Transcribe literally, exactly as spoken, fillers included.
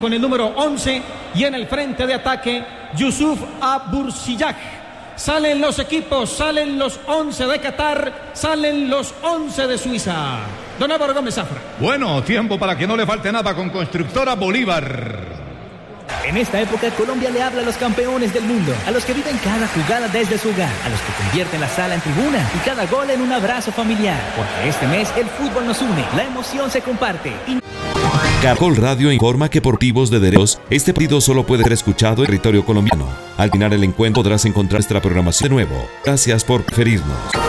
con el número once y en el frente de ataque Yusuf Abursiyak. Salen los equipos, salen los once de Qatar, salen los once de Suiza. Don Álvaro Gómez Zafra. Bueno, tiempo para que no le falte nada con Constructora Bolívar. En esta época, Colombia le habla a los campeones del mundo, a los que viven cada jugada desde su hogar, a los que convierten la sala en tribuna y cada gol en un abrazo familiar. Porque este mes el fútbol nos une, la emoción se comparte. Y... Caracol Radio informa que por motivos de derechos, este partido solo puede ser escuchado en territorio colombiano. Al final el encuentro podrás encontrar nuestra programación de nuevo. Gracias por preferirnos.